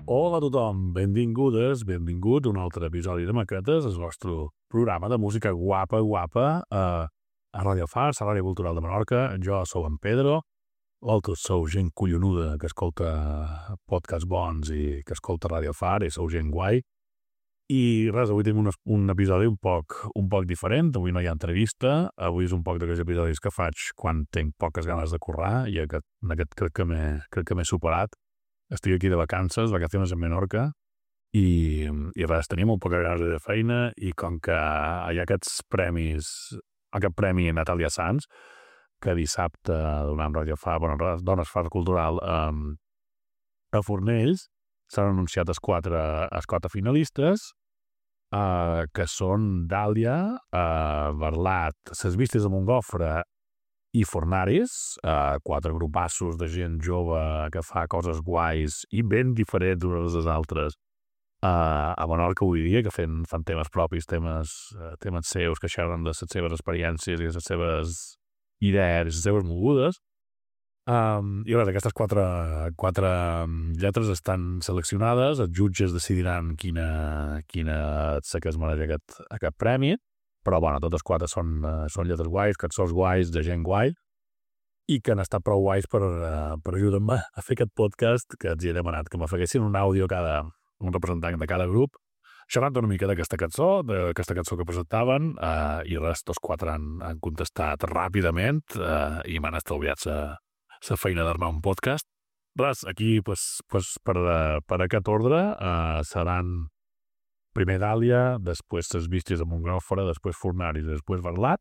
Hola a tothom, benvingudes, benvinguts a un altre episodi de Maquetes, el vostre programa de música guapa a Radio Far, a l'àrea cultural de Menorca. Jo sou en Pedro, vosaltres sou gent collonuda que escolta podcasts bons i que escolta Radio Far i sou gent guai. I res, avui tenim un episodi un poc diferent, avui no hi ha entrevista, avui és un poc d'aquells episodis que faig quan tinc poques ganes de currar i en aquest crec que m'he superat. Estic aquí de vacaciones en Menorca, i res, tenia molt poca ganes de feina, i com que hi ha aquests premis, aquest premi Natàlia Sans, que dissabte donant Radio Far, Dones Far Cultural a Fornells, s'han anunciat els quatre finalistes, que són Dàlia, Barlat, Ses Vistes de Montgofre i Fornaris, quatre grupassos de gent jove que fa coses guais i ben diferents unes de les altres a Menorca avui dia, que fan temes propis, temes seus, que xerren de les seves experiències i les seves idees i les seves mogudes. I res, aquestes quatre lletres estan seleccionades, els jutges decidiran quina és que es mereix aquest premi, però totes quatre són lletres guais, cançons guais, de gent guai, i que han estat prou guais per ajudar-me a fer aquest podcast, que els he demanat que m'afeguessin un àudio un representant de cada grup, xerrant una mica d'aquesta cançó que presentaven, i res, tots quatre han contestat ràpidament i m'han estalviat la feina d'armar un podcast. Res, aquí per aquest ordre seran primer Dàlia, després Ses Vistes de Montgofre, després Fornaris, després Barlat.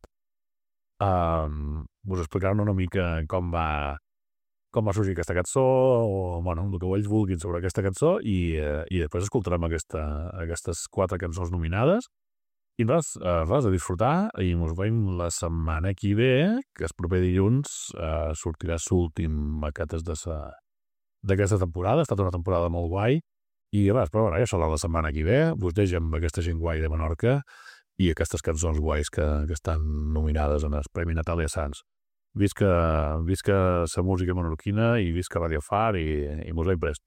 Us explicaran una mica com va sorgir aquesta cançó, o el que ells vulguin sobre aquesta cançó, i després escoltarem aquestes quatre cançons nominades. I res, a disfrutar, i ens veiem la setmana que ve, que el proper dilluns sortirà l'últim Maquetes d'aquesta temporada. Ha estat una temporada molt guai, i res, però ja serà la setmana que ve. Us deixo amb aquesta gent guai de Menorca i aquestes cançons guais que estan nominades en el Premi Natàlia Sans. Visca la música menorquina i visca Radio Far, i mos veiem prest.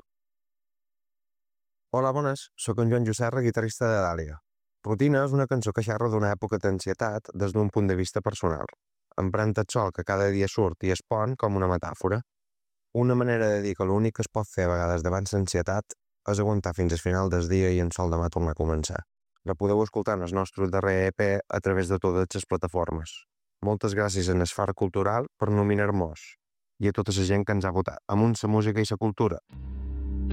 Hola, bones. Soc en Joan Jusserra, guitarrista de Dàlia. Rutina és una cançó que xerra d'una època d'ansietat des d'un punt de vista personal, emprant el sol que cada dia surt i es pon com una metàfora. Una manera de dir que l'únic que es pot fer a vegades davant l'ansietat és aguantar fins al final del dia i en sol demà tornar a començar. La podeu escoltar en el nostre darrer EP a través de totes les plataformes. Moltes gràcies a Far Cultural per nominar-nos i a tota la gent que ens ha votat. Amunt la música i la cultura!